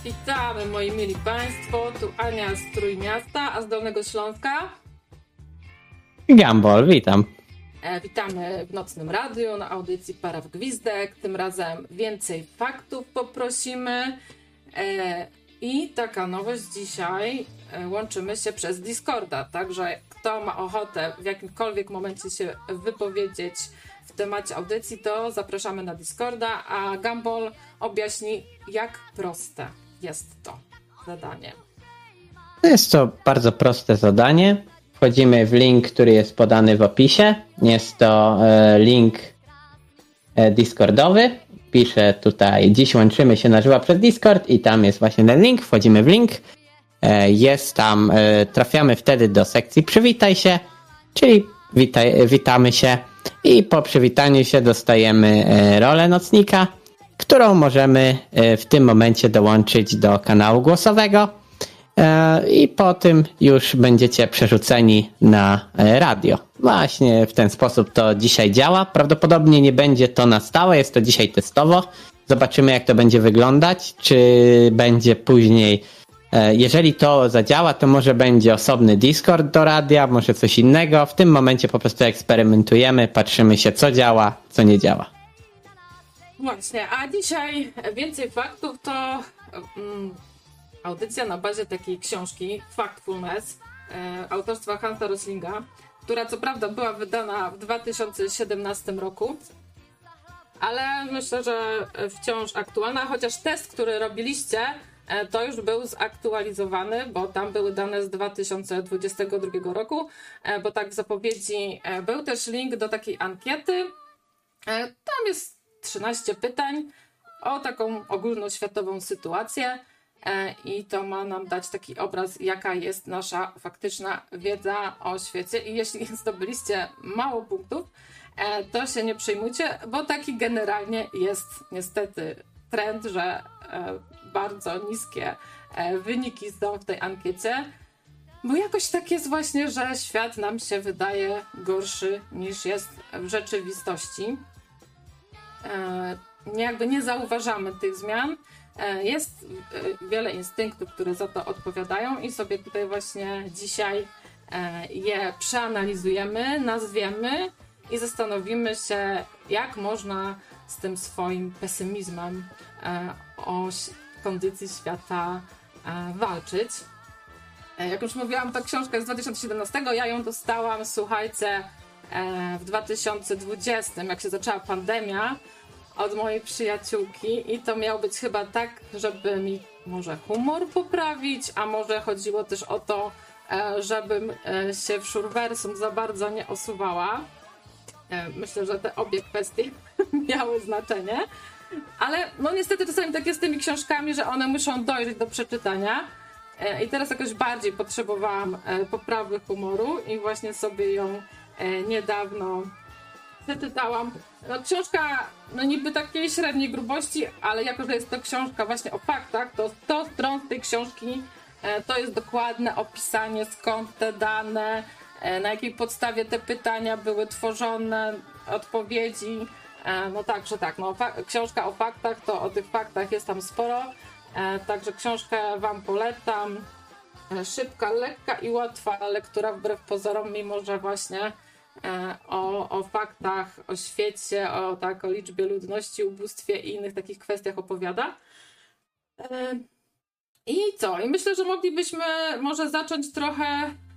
Witamy moi mili Państwo, tu Ania z Trójmiasta, a z Dolnego Śląska Gumball, witam. Witamy w Nocnym Radiu na audycji Para w Gwizdek. Tym razem więcej faktów poprosimy. I taka nowość dzisiaj, łączymy się przez Discorda, także kto ma ochotę w jakimkolwiek momencie się wypowiedzieć w temacie audycji, to zapraszamy na Discorda, a Gumball objaśni, jak proste jest to zadanie. Jest to bardzo proste zadanie. Wchodzimy w link, który jest podany w opisie. Jest to link Discordowy. Piszę tutaj, dziś łączymy się na żywo przez Discord i tam jest właśnie ten link. Wchodzimy w link. Jest tam, trafiamy wtedy do sekcji przywitaj się, czyli witamy się i po przywitaniu się dostajemy rolę nocnika, którą możemy w tym momencie dołączyć do kanału głosowego i po tym już będziecie przerzuceni na radio. Właśnie w ten sposób to dzisiaj działa. Prawdopodobnie nie będzie to na stałe, jest to dzisiaj testowo. Zobaczymy, jak to będzie wyglądać, czy będzie później, jeżeli to zadziała, to może będzie osobny Discord do radia, może coś innego. W tym momencie po prostu eksperymentujemy, patrzymy się, co działa, co nie działa. Właśnie, a dzisiaj więcej faktów to audycja na bazie takiej książki Factfulness autorstwa Hansa Roslinga, która co prawda była wydana w 2017 roku, ale myślę, że wciąż aktualna, chociaż test, który robiliście, to już był zaktualizowany, bo tam były dane z 2022 roku, bo tak w zapowiedzi był też link do takiej ankiety. Tam jest 13 pytań o taką ogólnoświatową sytuację i to ma nam dać taki obraz, jaka jest nasza faktyczna wiedza o świecie. I jeśli zdobyliście mało punktów, to się nie przejmujcie, bo taki generalnie jest niestety trend, że bardzo niskie wyniki są w tej ankiecie, bo jakoś tak jest właśnie, że świat nam się wydaje gorszy niż jest w rzeczywistości. Jakby nie zauważamy tych zmian. Jest wiele instynktów, które za to odpowiadają i sobie tutaj właśnie dzisiaj je przeanalizujemy, nazwiemy i zastanowimy się, jak można z tym swoim pesymizmem o kondycji świata walczyć. Jak już mówiłam, ta książka jest z 2017, ja ją dostałam, słuchajcie, w 2020, jak się zaczęła pandemia, od mojej przyjaciółki i to miało być chyba tak, żeby mi może humor poprawić, a może chodziło też o to, żebym się w szurwersum za bardzo nie osuwała. Myślę, że te obie kwestie miały znaczenie, ale no niestety czasami tak jest z tymi książkami, że one muszą dojrzeć do przeczytania i teraz jakoś bardziej potrzebowałam poprawy humoru i właśnie sobie ją niedawno przeczytałam. No, książka no niby takiej średniej grubości, ale jako, że jest to książka właśnie o faktach, to 100 stron z tej książki to jest dokładne opisanie, skąd te dane, na jakiej podstawie te pytania były tworzone, odpowiedzi. No także tak, no, książka o faktach, to o tych faktach jest tam sporo, także książkę wam polecam. Szybka, lekka i łatwa lektura wbrew pozorom, mimo że właśnie o faktach, o świecie, o liczbie ludności, ubóstwie i innych takich kwestiach opowiada. I co? I myślę, że moglibyśmy może zacząć trochę